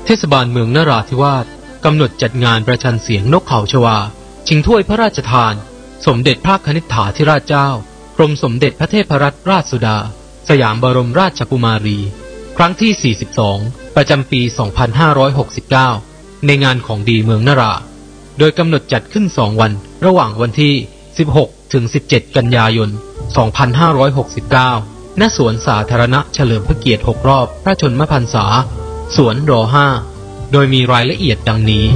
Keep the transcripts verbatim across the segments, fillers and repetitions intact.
เทศบาลเมืองนราธิวาสกำหนดจัดงานประชันเสียงนกเขาชวาชิงถ้วยพระราชทานสมเด็จพระคณิษฐาธิราชเจ้ากรมสมเด็จพระเทพรัตนราชสุดาสยามบรมราชกุมารีครั้งที่สี่สิบสองประจำปีสองพันห้าร้อยหกสิบเก้าในงานของดีเมืองนราโดยกำหนดจัดขึ้นสองวันระหว่างวันที่สิบหกถึงสิบเจ็ดกันยายนสองพันห้าร้อยหกสิบเก้าณสวนสาธารณะเฉลิมพระเกียรติหกรอบพระชนมพรรษาสวนรห้าโดยมีรายละเอียดดังนี้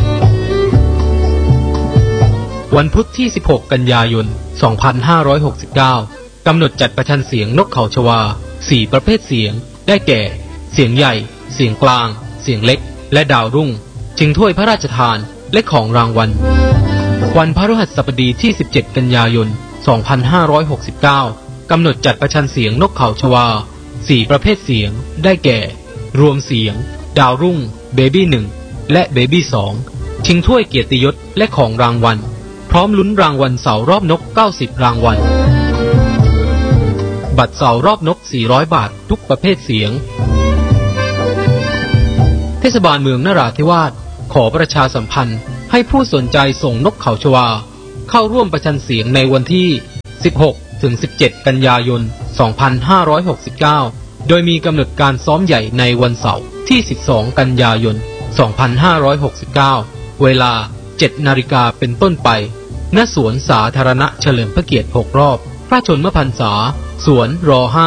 วันพุธที่สิบหกกันยายนสองพันห้าร้อยหกสิบเก้ากำหนดจัดประชันเสียงนกเขาชวาสี่ประเภทเสียงได้แก่เสียงใหญ่เสียงกลางเสียงเล็กและดาวรุ่งชิงถ้วยพระราชทานและของรางวัลวันพฤหัสบดีที่สิบเจ็ดกันยายนสองพันห้าร้อยหกสิบเก้ากำหนดจัดประชันเสียงนกเขาชวาสี่ประเภทเสียงได้แก่รวมเสียงดาวรุ่งเบบี้หนึ่งและเบบี้สองชิงถ้วยเกียรติยศและของรางวัลพร้อมลุ้นรางวัลเสารอบนกเก้าสิบรางวัลบัตรเสารอบนกสี่ร้อยบาททุกประเภทเสียงเทศบาลเมืองนราธิวาสขอประชาสัมพันธ์ให้ผู้สนใจส่งนกเขาชวาเข้าร่วมประชันเสียงในวันที่สิบหกถึงสิบเจ็ดกันยายนสองพันห้าร้อยหกสิบเก้าโดยมีกำหนดการซ้อมใหญ่ในวันเสาร์ที่สิบสองกันยายนสองพันห้าร้อยหกสิบเก้าเวลาเจ็ดนาฬิกาเป็นต้นไปณสวนสาธารณะเฉลิมพระเกียรติหกรอบพระชนมพรรษาสวนรห้า